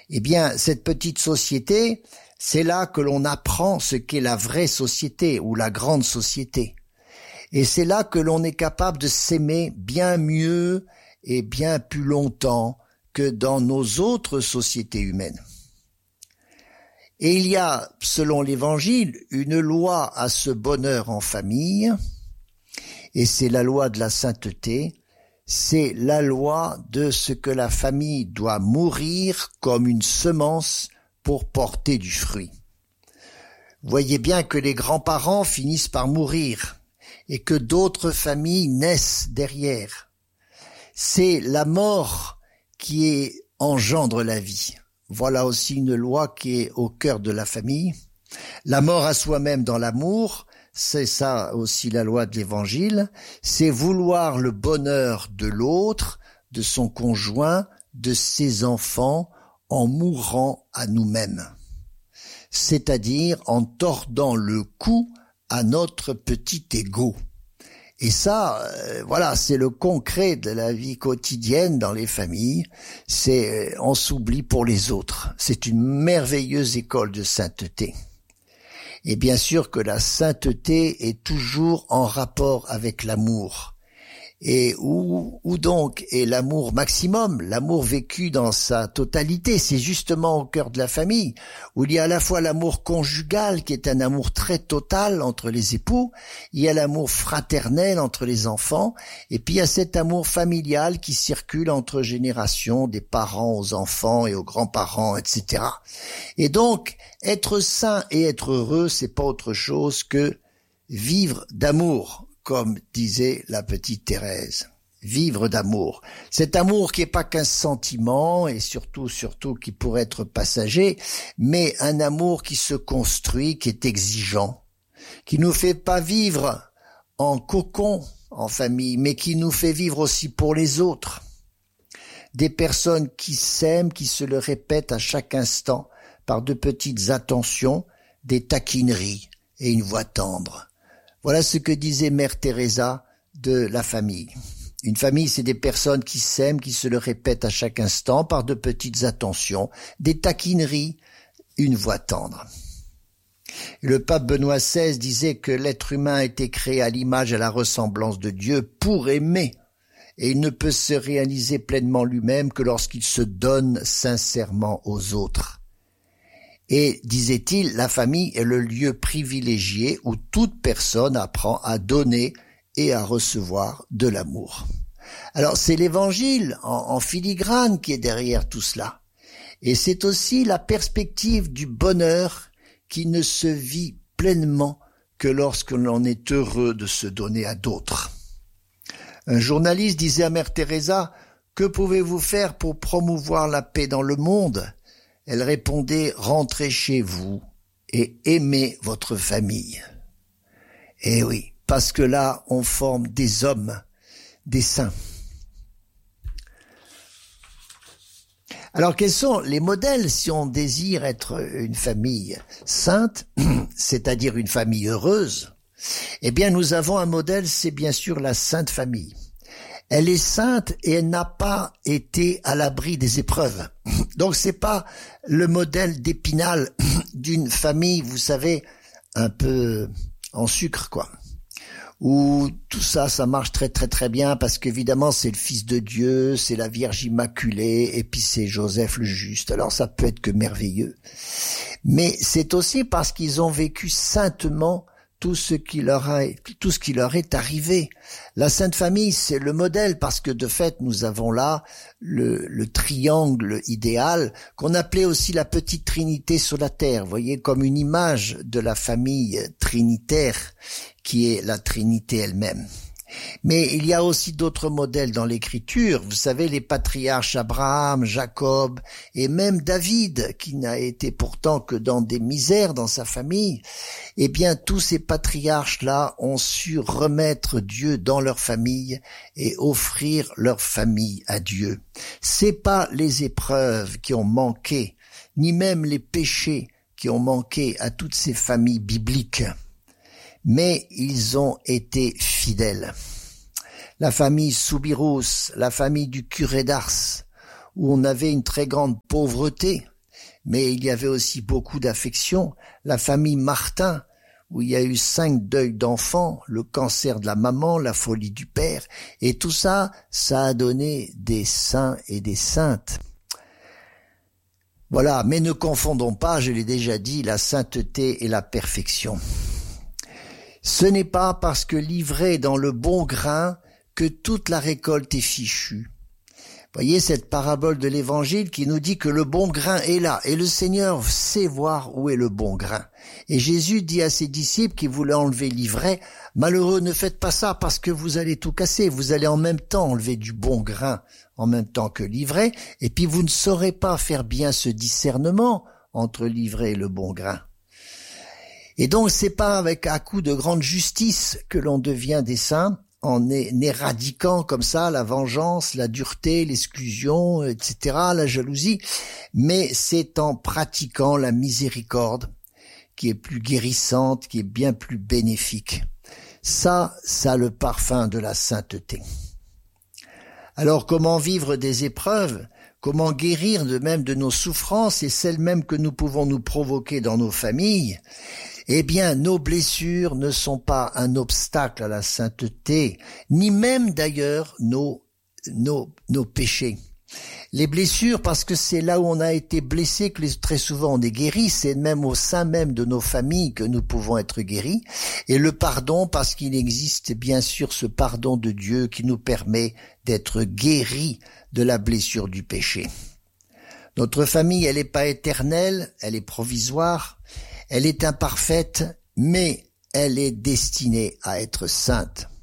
Eh bien, cette petite société, c'est là que l'on apprend ce qu'est la vraie société ou la grande société. Et c'est là que l'on est capable de s'aimer bien mieux et bien plus longtemps que dans nos autres sociétés humaines. Et il y a, selon l'Évangile, une loi à ce bonheur en famille, et c'est la loi de la sainteté, c'est la loi de ce que la famille doit mourir comme une semence pour porter du fruit. Voyez bien que les grands-parents finissent par mourir et que d'autres familles naissent derrière. C'est la mort qui engendre la vie. Voilà aussi une loi qui est au cœur de la famille. La mort à soi-même dans l'amour, c'est ça aussi la loi de l'Évangile, c'est vouloir le bonheur de l'autre, de son conjoint, de ses enfants, en mourant à nous-mêmes. C'est-à-dire en tordant le cou à notre petit ego. Et ça, voilà, c'est le concret de la vie quotidienne dans les familles. C'est on s'oublie pour les autres. C'est une merveilleuse école de sainteté. Et bien sûr que la sainteté est toujours en rapport avec l'amour. Et où donc est l'amour maximum, l'amour vécu dans sa totalité? C'est justement au cœur de la famille, où il y a à la fois l'amour conjugal, qui est un amour très total entre les époux, il y a l'amour fraternel entre les enfants, et puis il y a cet amour familial qui circule entre générations, des parents aux enfants et aux grands-parents, etc. Et donc, être saint et être heureux, c'est pas autre chose que vivre d'amour, comme disait la petite Thérèse. Vivre d'amour. Cet amour qui est pas qu'un sentiment et surtout qui pourrait être passager, mais un amour qui se construit, qui est exigeant, qui nous fait pas vivre en cocon, en famille, mais qui nous fait vivre aussi pour les autres. Des personnes qui s'aiment, qui se le répètent à chaque instant par de petites attentions, des taquineries et une voix tendre. Voilà ce que disait Mère Teresa de la famille. Une famille, c'est des personnes qui s'aiment, qui se le répètent à chaque instant par de petites attentions, des taquineries, une voix tendre. Le pape Benoît XVI disait que l'être humain a été créé à l'image et à la ressemblance de Dieu pour aimer, et il ne peut se réaliser pleinement lui-même que lorsqu'il se donne sincèrement aux autres. Et, disait-il, la famille est le lieu privilégié où toute personne apprend à donner et à recevoir de l'amour. Alors c'est l'Évangile en filigrane qui est derrière tout cela. Et c'est aussi la perspective du bonheur qui ne se vit pleinement que lorsque l'on est heureux de se donner à d'autres. Un journaliste disait à Mère Teresa, « Que pouvez-vous faire pour promouvoir la paix dans le monde ?» Elle répondait « Rentrez chez vous et aimez votre famille. » Eh oui, parce que là, on forme des hommes, des saints. Alors, quels sont les modèles si on désire être une famille sainte, c'est-à-dire une famille heureuse? Eh bien, nous avons un modèle, c'est bien sûr la Sainte Famille. Elle est sainte et elle n'a pas été à l'abri des épreuves. Donc c'est pas le modèle d'Épinal d'une famille, vous savez, un peu en sucre, quoi. Où tout ça marche très très très bien parce qu'évidemment c'est le Fils de Dieu, c'est la Vierge Immaculée et puis c'est Joseph le Juste. Alors ça peut être que merveilleux. Mais c'est aussi parce qu'ils ont vécu saintement tout ce qui leur est arrivé. La Sainte Famille, c'est le modèle parce que de fait, nous avons là le triangle idéal qu'on appelait aussi la petite Trinité sur la terre. Vous voyez, comme une image de la famille trinitaire qui est la Trinité elle-même. Mais il y a aussi d'autres modèles dans l'Écriture. Vous savez, les patriarches Abraham, Jacob et même David, qui n'a été pourtant que dans des misères dans sa famille. Eh bien, tous ces patriarches-là ont su remettre Dieu dans leur famille et offrir leur famille à Dieu. C'est pas les épreuves qui ont manqué, ni même les péchés qui ont manqué à toutes ces familles bibliques. Mais ils ont été fidèles. La famille Soubirous, la famille du curé d'Ars, où on avait une très grande pauvreté, mais il y avait aussi beaucoup d'affection. La famille Martin, où il y a eu 5 deuils d'enfants, le cancer de la maman, la folie du père, et tout ça, ça a donné des saints et des saintes. Voilà, mais ne confondons pas, je l'ai déjà dit, la sainteté et la perfection. Ce n'est pas parce que livré dans le bon grain que toute la récolte est fichue. Voyez cette parabole de l'évangile qui nous dit que le bon grain est là et le Seigneur sait voir où est le bon grain. Et Jésus dit à ses disciples qui voulaient enlever l'ivraie, « Malheureux, ne faites pas ça parce que vous allez tout casser, vous allez en même temps enlever du bon grain en même temps que l'ivraie et puis vous ne saurez pas faire bien ce discernement entre l'ivraie et le bon grain. » Et donc c'est pas avec à coup de grande justice que l'on devient des saints, en éradiquant comme ça la vengeance, la dureté, l'exclusion, etc., la jalousie, mais c'est en pratiquant la miséricorde qui est plus guérissante, qui est bien plus bénéfique. Ça a le parfum de la sainteté. Alors comment vivre des épreuves? Comment guérir de même de nos souffrances et celles mêmes que nous pouvons nous provoquer dans nos familles? Eh bien, nos blessures ne sont pas un obstacle à la sainteté, ni même d'ailleurs nos péchés. Les blessures, parce que c'est là où on a été blessé que très souvent on est guéri, c'est même au sein même de nos familles que nous pouvons être guéris. Et le pardon, parce qu'il existe bien sûr ce pardon de Dieu qui nous permet d'être guéris de la blessure du péché. Notre famille, elle n'est pas éternelle, elle est provisoire. Elle est imparfaite, mais elle est destinée à être sainte.